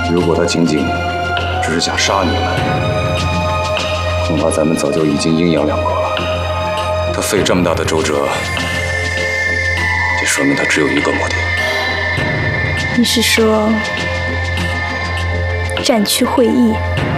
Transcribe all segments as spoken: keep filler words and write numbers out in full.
如果他仅仅只是想杀你们，恐怕咱们早就已经阴阳两隔了。他费这么大的周折，这说明他只有一个目的。 你是说战区会议？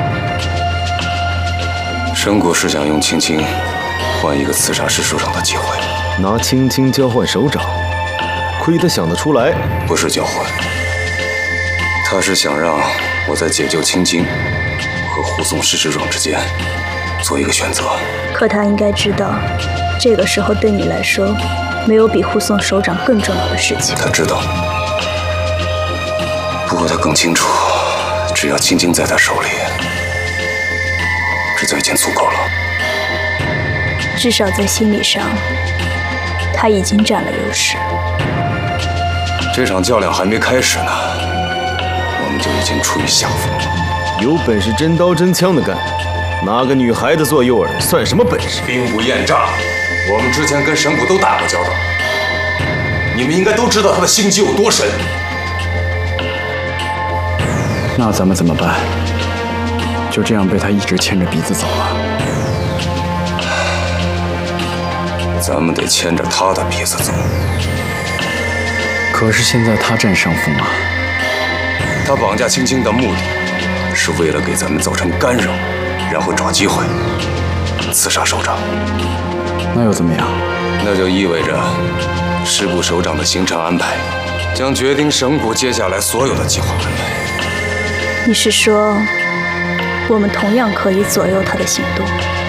申谷是想用青青换一个刺杀师首长的机会， 拿青青交换首长，亏他想得出来。 不是交换，他是想让我在解救青青和护送师师长之间做一个选择。 可他应该知道，这个时候对你来说，没有比护送首长更重要的事情。 他知道，不过他更清楚，只要青青在他手里，这就已经足够了。 至少在心理上，他已经占了优势。 这场较量还没开始呢，我们就已经处于下风了。 有本事真刀真枪的干，拿个女孩子做诱饵算什么本事？ 兵不厌诈，我们之前跟神谷都打过交道，你们应该都知道他的心机有多深。 那咱们怎么办？就这样被他一直牵着鼻子走了？ 咱们得牵着他的鼻子走。 可是现在他占上风啊！ 他绑架青青的目的，是为了给咱们造成干扰，然后找机会刺杀首长。 那又怎么样？ 那就意味着师部首长的行程安排，将决定神谷接下来所有的计划安排。 你是说，我们同样可以左右他的行动？